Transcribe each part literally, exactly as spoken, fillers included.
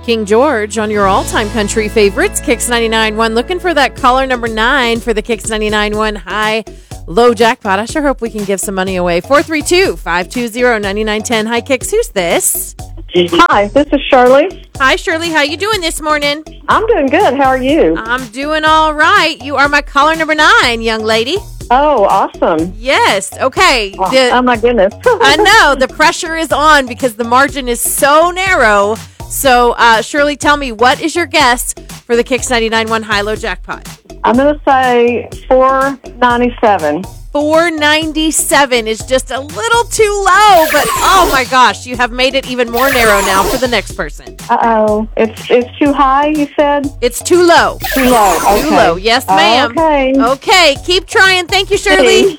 King George on your all-time country favorites, Kicks ninety-nine point one. Looking for that caller number nine for the Kicks ninety-nine point one high, low jackpot. I sure hope we can give some money away. four three two, five two zero, nine nine one zero. Hi, Kicks. Who's this? Hi, this is Shirley. Hi, Shirley. How you doing this morning? I'm doing good. How are you? I'm doing all right. You are my caller number nine, young lady. Oh, awesome. Yes. Okay. Oh, The- oh my goodness. I know. The pressure is on because the margin is so narrow. So, uh, Shirley, tell me, what is your guess for the Kicks ninety-nine point one high-low jackpot? I'm going to say four ninety-seven. four ninety-seven is just a little too low, but oh my gosh, you have made it even more narrow now for the next person. Uh-oh. It's it's too high, you said? It's too low. Too low. Okay. Too low. Yes, ma'am. Okay. Okay, keep trying. Thank you, Shirley.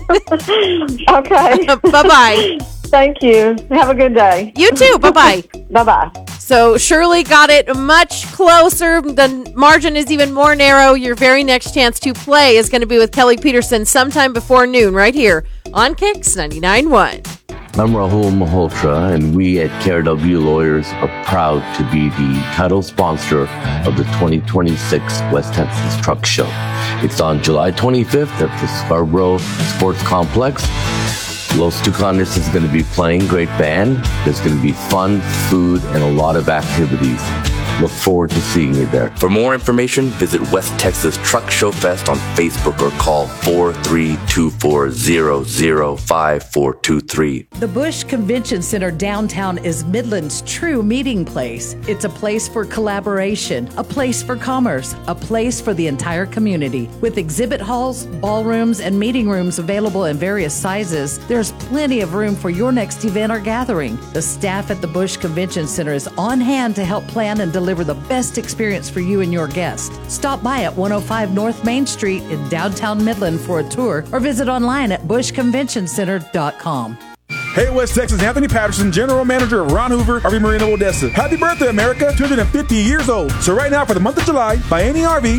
Okay. Bye-bye. Thank you. Have a good day. You too. Bye-bye. Bye-bye. So Shirley got it much closer. The margin is even more narrow. Your very next chance to play is going to be with Kelly Peterson sometime before noon right here on Kicks ninety-nine point one. I'm Rahul Malhotra, and we at K R W Lawyers are proud to be the title sponsor of the twenty twenty-six West Texas Truck Show. It's on July twenty-fifth at the Scarborough Sports Complex. Los Tucanes is going to be playing, great band. There's going to be fun, food, and a lot of activities. Look forward to seeing you there. For more information, visit West Texas Truck Show Fest on Facebook or call four three two four, zero zero five four two three. The Busch Convention Center downtown is Midland's true meeting place. It's a place for collaboration, a place for commerce, a place for the entire community. With exhibit halls, ballrooms, and meeting rooms available in various sizes, there's plenty of room for your next event or gathering. The staff at the Busch Convention Center is on hand to help plan and deliver the best experience for you and your guests. Stop by at one oh five North Main Street in downtown Midland for a tour or visit online at busch convention center dot com. Hey, West Texas, Anthony Patterson, General Manager of Ron Hoover, R V Marina, Odessa. Happy birthday, America. two hundred fifty years old. So right now, for the month of July, buy any R V,